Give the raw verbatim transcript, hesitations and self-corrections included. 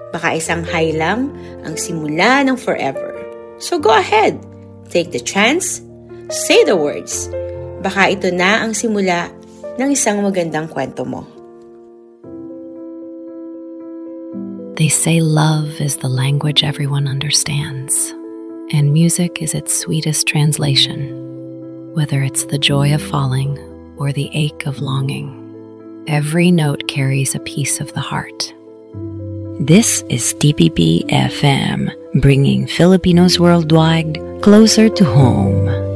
Baka isang hi lang ang simula ng forever. So go ahead, take the chance, say the words. Baka ito na ang simula ng isang magandang kwento mo. They say love is the language everyone understands, and music is its sweetest translation, whether it's the joy of falling or the ache of longing. Every note carries a piece of the heart. This is T P P F M, bringing Filipinos worldwide closer to home.